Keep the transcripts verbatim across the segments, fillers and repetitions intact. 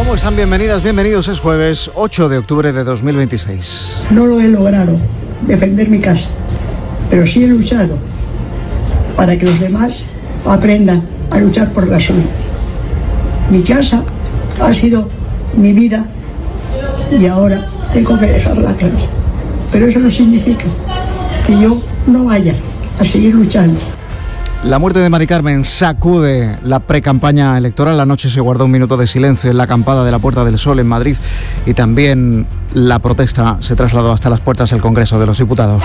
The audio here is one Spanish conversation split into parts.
¿Cómo están? Bienvenidas, bienvenidos. Es jueves ocho de octubre de dos mil veintiséis. No lo he logrado defender mi casa, pero sí he luchado para que los demás aprendan a luchar por la suya. Mi casa ha sido mi vida y ahora tengo que dejarla clara. Pero eso no significa que yo no vaya a seguir luchando. La muerte de Mari Carmen sacude la precampaña electoral. Anoche se guardó un minuto de silencio en la acampada de la Puerta del Sol en Madrid y también la protesta se trasladó hasta las puertas del Congreso de los Diputados.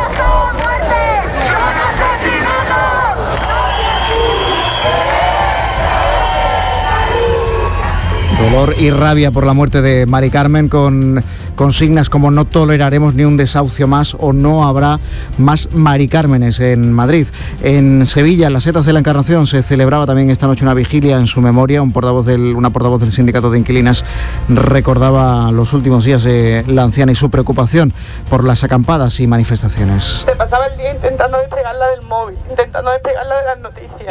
Dolor y rabia por la muerte de Mari Carmen, con consignas como no toleraremos ni un desahucio más o no habrá más Mari Cármenes en Madrid. En Sevilla, en las Setas de la Encarnación, se celebraba también esta noche una vigilia en su memoria. Un portavoz del, una portavoz del Sindicato de Inquilinas recordaba los últimos días de la anciana y su preocupación por las acampadas y manifestaciones. Se pasaba el día intentando despegarla del móvil, intentando despegarla de las noticias.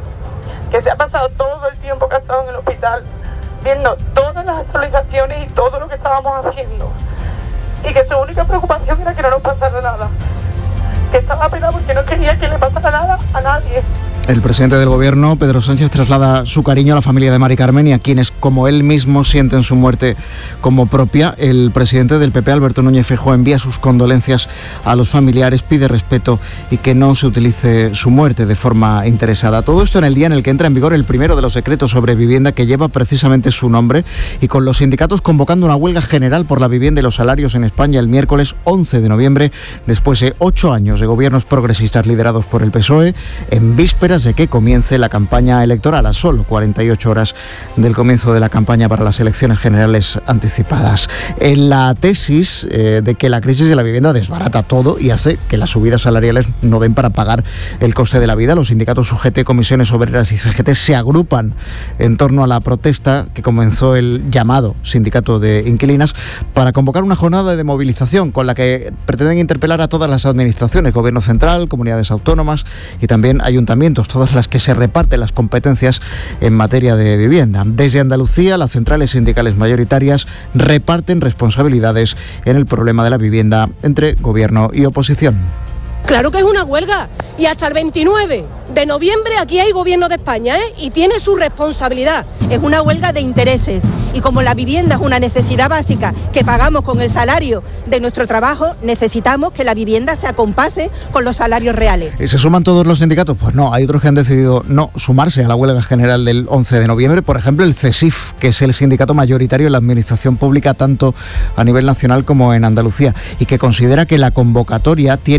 Que se ha pasado todo el tiempo que ha estado en el hospital viendo todas las actualizaciones y todo lo que estábamos haciendo, y que su única preocupación era que no nos pasara nada, que estaba pena porque no quería que le pasara nada a nadie. El presidente del Gobierno, Pedro Sánchez, traslada su cariño a la familia de Mari Carmen y a quienes, como él mismo, sienten su muerte como propia. El presidente del P P, Alberto Núñez Feijóo, envía sus condolencias a los familiares, pide respeto y que no se utilice su muerte de forma interesada. Todo esto en el día en el que entra en vigor el primero de los decretos sobre vivienda, que lleva precisamente su nombre, y con los sindicatos convocando una huelga general por la vivienda y los salarios en España el miércoles once de noviembre, después de ocho años de gobiernos progresistas liderados por el P S O E, en vísperas de que comience la campaña electoral, a solo cuarenta y ocho horas del comienzo de la campaña para las elecciones generales anticipadas. En la tesis eh, de que la crisis de la vivienda desbarata todo y hace que las subidas salariales no den para pagar el coste de la vida, los sindicatos U G T, Comisiones Obreras y C G T se agrupan en torno a la protesta que comenzó el llamado Sindicato de Inquilinas para convocar una jornada de movilización con la que pretenden interpelar a todas las administraciones, Gobierno central, comunidades autónomas y también ayuntamientos, todas las que se reparten las competencias en materia de vivienda. Desde Andalucía, las centrales sindicales mayoritarias reparten responsabilidades en el problema de la vivienda entre gobierno y oposición. Claro que es una huelga, y hasta el veintinueve de noviembre aquí hay gobierno de España, ¿eh? Y tiene su responsabilidad. Es una huelga de intereses, y como la vivienda es una necesidad básica que pagamos con el salario de nuestro trabajo, necesitamos que la vivienda se acompase con los salarios reales. ¿Y se suman todos los sindicatos? Pues no, hay otros que han decidido no sumarse a la huelga general del once de noviembre, por ejemplo el CESIF, que es el sindicato mayoritario en la administración pública tanto a nivel nacional como en Andalucía, y que considera que la convocatoria tiene